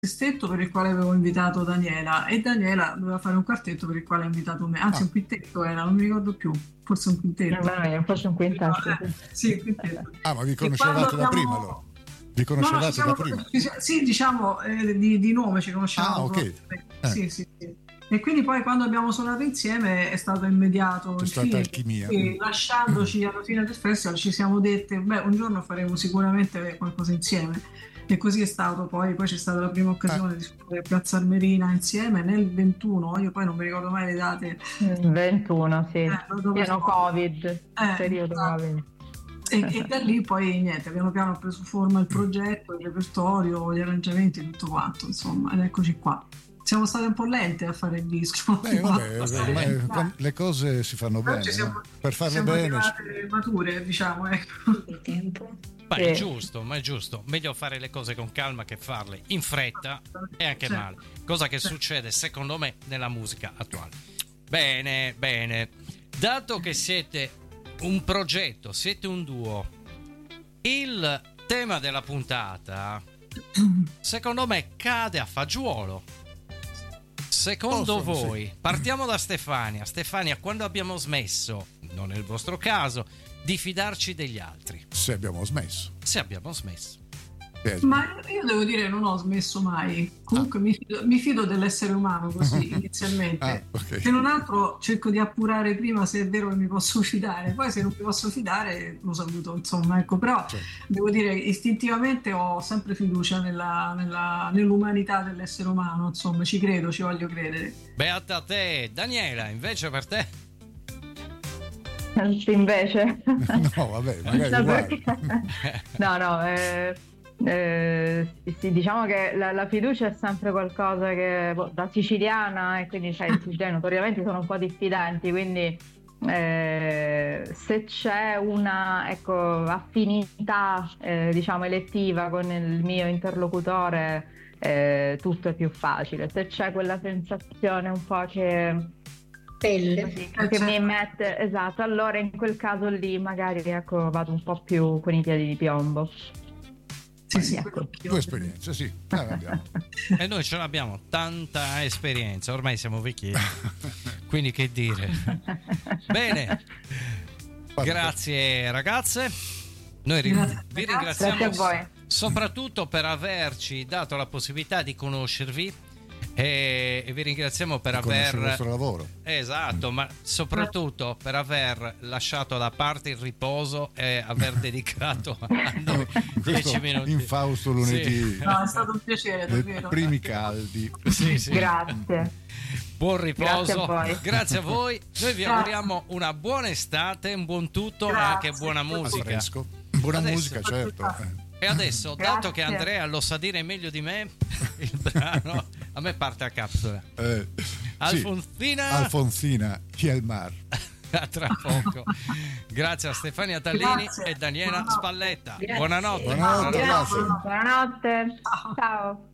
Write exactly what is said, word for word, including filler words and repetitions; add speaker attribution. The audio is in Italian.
Speaker 1: sestetto per il quale avevo invitato Daniela e Daniela doveva fare un quartetto per il quale ha invitato me, anzi
Speaker 2: Ah.
Speaker 1: un quintetto era, non mi ricordo più, forse un quintetto.
Speaker 3: No, forse un quintetto.
Speaker 1: Eh, sì, un quintetto.
Speaker 2: Ah, ma vi
Speaker 1: E
Speaker 2: conoscevate
Speaker 1: quando
Speaker 2: da prima
Speaker 1: abbiamo-
Speaker 2: allora? Vi
Speaker 1: No, no, ci
Speaker 2: conoscevate
Speaker 1: siamo-
Speaker 2: da prima?
Speaker 1: ci siamo- sì, diciamo eh, di, di nome ci conosciamo.
Speaker 2: Ah, ok. Eh.
Speaker 1: Sì, sì, sì. E quindi poi quando abbiamo suonato insieme è stato immediato
Speaker 2: C'è
Speaker 1: il
Speaker 2: stata
Speaker 1: feeling,
Speaker 2: alchimia.
Speaker 1: e lasciandoci alla fine del festival ci siamo dette, beh, un giorno faremo sicuramente qualcosa insieme. E così è stato poi, poi c'è stata la prima occasione di suonare a Piazza Armerina insieme nel ventuno, io poi non mi ricordo mai le date.
Speaker 3: Mm, ventuno, sì.
Speaker 1: Eh, dove
Speaker 3: Pieno
Speaker 1: sto-
Speaker 3: Covid,
Speaker 1: Eh,
Speaker 3: periodo
Speaker 1: esatto.
Speaker 3: Covid.
Speaker 1: E, e da lì poi niente, piano piano ho preso forma il progetto, il repertorio, gli arrangiamenti, tutto quanto, insomma, ed eccoci qua. Siamo state un po' lente a fare il disco.
Speaker 2: Beh, vabbè,
Speaker 1: Ma-
Speaker 2: eh, quan- le cose si fanno
Speaker 1: Però
Speaker 2: bene,
Speaker 1: ci siamo,
Speaker 2: no? Per farle
Speaker 1: siamo
Speaker 2: bene.
Speaker 1: arrivate mature, diciamo, ecco.
Speaker 4: Il tempo.
Speaker 5: Ma è
Speaker 3: Sì.
Speaker 5: giusto, ma è giusto. Meglio fare le cose con calma che farle in fretta e anche
Speaker 1: Sì.
Speaker 5: male. Cosa che
Speaker 1: Sì.
Speaker 5: succede, secondo me, nella musica attuale. Bene, bene. Dato che siete un progetto, siete un duo, il tema della puntata, secondo me, cade a fagiolo. Secondo
Speaker 2: Posso,
Speaker 5: voi,
Speaker 2: sì.
Speaker 5: partiamo da Stefania. Stefania, quando abbiamo smesso, non è il vostro caso, di fidarci degli altri?
Speaker 2: Se abbiamo smesso.
Speaker 5: Se abbiamo smesso.
Speaker 2: Eh,
Speaker 1: Ma io devo dire non ho smesso mai. Comunque mi, fido, mi fido dell'essere umano così inizialmente.
Speaker 2: Ah, ok.
Speaker 1: Se non altro cerco di appurare prima se è vero che mi posso fidare, poi se non mi posso fidare lo saluto, insomma, ecco. Però
Speaker 2: Certo.
Speaker 1: devo dire istintivamente ho sempre fiducia nella- nella- nell'umanità dell'essere umano, insomma, ci credo, ci voglio credere.
Speaker 5: Beata te. Daniela, invece per te?
Speaker 3: Invece.
Speaker 2: No, vabbè, magari
Speaker 3: No,
Speaker 2: uguale.
Speaker 3: perché- no, no, eh, eh, sì, diciamo che la, la fiducia è sempre qualcosa che boh, da siciliana, e quindi sai, i siciliani notoriamente sono un po' diffidenti, quindi eh, se c'è una ecco, affinità eh, diciamo elettiva con il mio interlocutore, eh, tutto è più facile. Se c'è quella sensazione un po' che
Speaker 4: Pelle.
Speaker 3: così,
Speaker 1: Eh,
Speaker 3: che mi
Speaker 1: certo.
Speaker 3: mette, esatto, allora in quel caso lì magari ecco vado un po' più con i piedi di piombo.
Speaker 1: Sì, sì,
Speaker 3: Ecco.
Speaker 1: quello che
Speaker 2: Tua
Speaker 1: io-
Speaker 2: esperienza, sì. Eh, abbiamo.
Speaker 5: E noi ce l'abbiamo tanta esperienza, ormai siamo vecchi, quindi che dire. Bene, grazie ragazze. Noi ri-
Speaker 1: Grazie.
Speaker 5: vi
Speaker 1: Grazie
Speaker 5: ringraziamo
Speaker 3: a voi.
Speaker 5: soprattutto per averci dato la possibilità di conoscervi e, e vi ringraziamo per
Speaker 2: Conosci il
Speaker 5: aver
Speaker 2: vostro lavoro.
Speaker 5: esatto, ma soprattutto per aver lasciato da parte il riposo e aver dedicato a noi
Speaker 2: In
Speaker 5: dieci
Speaker 2: questo
Speaker 5: minuti.
Speaker 2: infausto lunedì,
Speaker 5: Sì.
Speaker 1: No, è stato un piacere,
Speaker 2: nei
Speaker 1: davvero.
Speaker 2: primi caldi.
Speaker 5: Sì, sì.
Speaker 3: Grazie.
Speaker 5: Buon riposo,
Speaker 3: Grazie a voi.
Speaker 5: grazie a voi. Noi vi
Speaker 1: Grazie.
Speaker 5: auguriamo una buona estate, un buon tutto e
Speaker 1: Grazie.
Speaker 5: anche buona
Speaker 2: Al
Speaker 5: musica.
Speaker 2: fresco. Buona
Speaker 5: Adesso-
Speaker 2: musica, certo. eh.
Speaker 5: E adesso, dato che
Speaker 3: Grazie.
Speaker 5: Andrea lo sa dire meglio di me, il brano a me parte a capsula.
Speaker 2: Eh, sì.
Speaker 5: Alfonsina,
Speaker 2: Alfonsina y el mar.
Speaker 5: a tra poco. Grazie a Stefania Tallini
Speaker 1: Grazie.
Speaker 5: e Daniela
Speaker 1: Buonanotte.
Speaker 5: Spalletta.
Speaker 4: Grazie.
Speaker 5: Buonanotte.
Speaker 2: Buonanotte,
Speaker 1: Grazie.
Speaker 2: grazie.
Speaker 3: Buonanotte.
Speaker 1: Ciao.
Speaker 3: Ciao.